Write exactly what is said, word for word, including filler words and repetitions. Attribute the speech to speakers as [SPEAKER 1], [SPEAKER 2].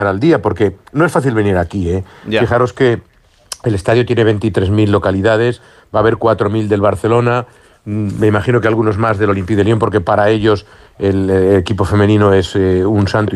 [SPEAKER 1] al día, porque no es fácil venir aquí, ¿eh?
[SPEAKER 2] Ya.
[SPEAKER 1] Fijaros que el estadio tiene veintitrés mil localidades, va a haber cuatro mil del Barcelona, mm, me imagino que algunos más del Olympique de Lyon, porque para ellos el eh, equipo femenino es eh, un santo